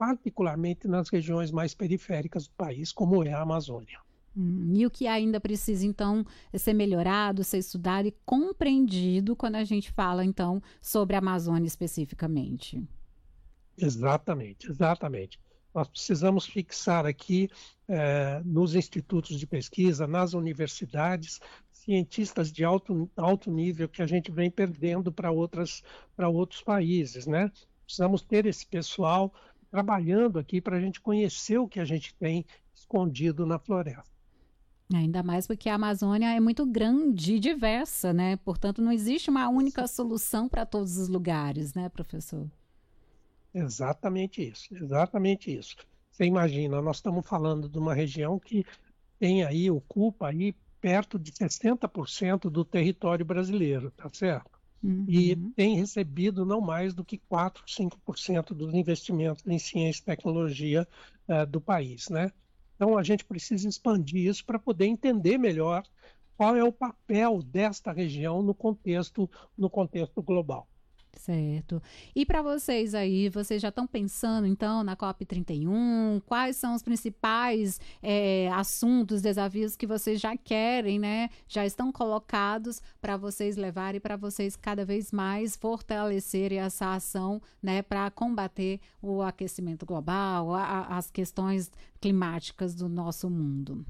particularmente nas regiões mais periféricas do país, como é a Amazônia. E o que ainda precisa, então, ser melhorado, ser estudado e compreendido quando a gente fala, então, sobre a Amazônia especificamente? Exatamente, exatamente. Nós precisamos fixar aqui, nos institutos de pesquisa, nas universidades, cientistas de alto nível que a gente vem perdendo para outros países, né? Precisamos ter esse pessoal trabalhando aqui para a gente conhecer o que a gente tem escondido na floresta. Ainda mais porque a Amazônia é muito grande e diversa, né? Portanto, não existe uma única solução para todos os lugares, né, professor? Exatamente isso, exatamente isso. Você imagina, nós estamos falando de uma região que ocupa aí perto de 60% do território brasileiro, tá certo? E Uhum. tem recebido não mais do que 4, 5% dos investimentos em ciência e tecnologia do país, né? Então a gente precisa expandir isso para poder entender melhor qual é o papel desta região no contexto global. Certo. E para vocês aí, vocês já estão pensando então na COP31? Quais são os principais assuntos, desafios que vocês já querem, né? Já estão colocados para vocês levarem, para vocês cada vez mais fortalecerem essa ação, né? Para combater o aquecimento global, as questões climáticas do nosso mundo.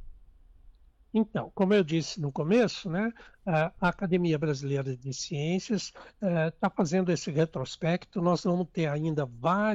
Então, como eu disse no começo, né, a Academia Brasileira de Ciências está fazendo esse retrospecto. Nós vamos ter ainda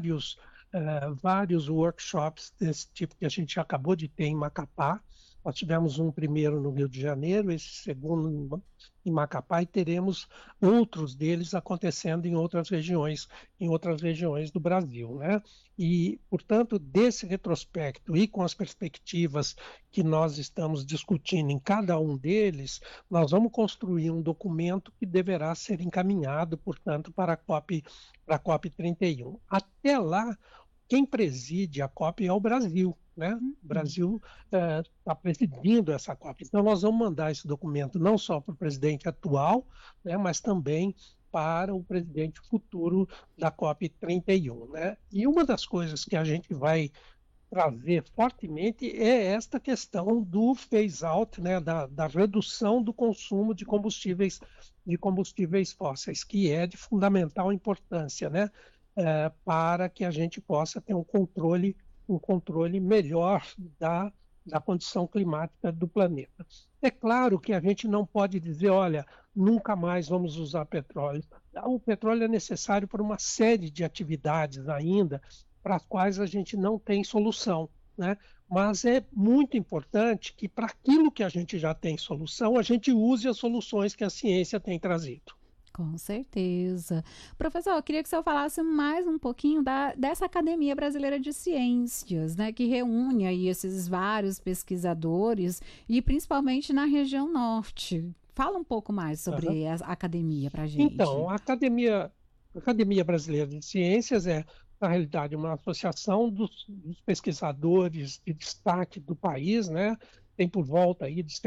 vários workshops desse tipo que a gente acabou de ter em Macapá. Nós tivemos um primeiro no Rio de Janeiro, esse segundo em Macapá, e teremos outros deles acontecendo em outras regiões do Brasil, né? E, portanto, desse retrospecto e com as perspectivas que nós estamos discutindo em cada um deles, nós vamos construir um documento que deverá ser encaminhado, portanto, para a COP 31. Até lá, quem preside a COP é o Brasil, né? O Uhum. Brasil está presidindo essa COP. Então, nós vamos mandar esse documento não só para o presidente atual, né, mas também para o presidente futuro da COP 31, né? E uma das coisas que a gente vai trazer fortemente é esta questão do phase-out, né, da redução do consumo de combustíveis fósseis, que é de fundamental importância, né, para que a gente possa ter um controle melhor da condição climática do planeta. É claro que a gente não pode dizer, olha, nunca mais vamos usar petróleo. O petróleo é necessário para uma série de atividades ainda, para as quais a gente não tem solução, né? Mas é muito importante que, para aquilo que a gente já tem solução, a gente use as soluções que a ciência tem trazido. Com certeza. Professor, eu queria que o senhor falasse mais um pouquinho dessa Academia Brasileira de Ciências, né, que reúne aí esses vários pesquisadores e principalmente na região norte. Fala um pouco mais Uhum. sobre a academia para a Então, gente. a Academia Brasileira de Ciências é, na realidade, uma associação dos pesquisadores de destaque do país, né? Tem por volta aí de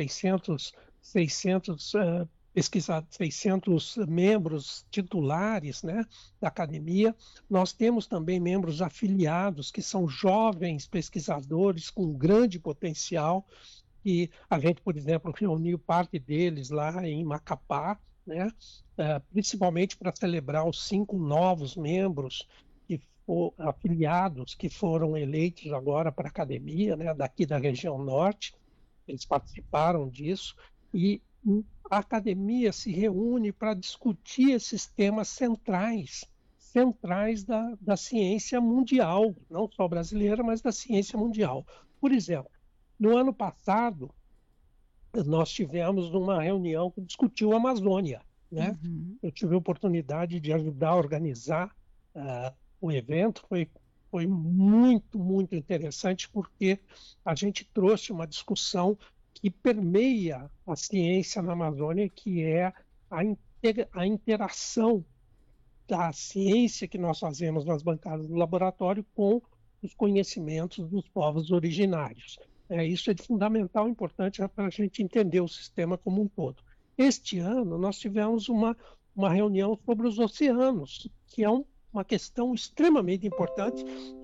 600 600 membros titulares, né, da academia. Nós temos também membros afiliados, que são jovens pesquisadores com grande potencial, e a gente, por exemplo, reuniu parte deles lá em Macapá, né, principalmente para celebrar os 5 novos membros afiliados que foram eleitos agora para a academia, né, daqui da região norte. Eles participaram disso, e a academia se reúne para discutir esses temas centrais da ciência mundial, não só brasileira, mas da ciência mundial. Por exemplo, no ano passado, nós tivemos uma reunião que discutiu a Amazônia, né? Uhum. Eu tive a oportunidade de ajudar a organizar o evento. Foi muito, muito interessante, porque a gente trouxe uma discussão que permeia a ciência na Amazônia, que é a interação da ciência que nós fazemos nas bancadas do laboratório com os conhecimentos dos povos originários. Isso é de fundamental importância para a gente entender o sistema como um todo. Este ano, nós tivemos uma reunião sobre os oceanos, que é uma questão extremamente importante,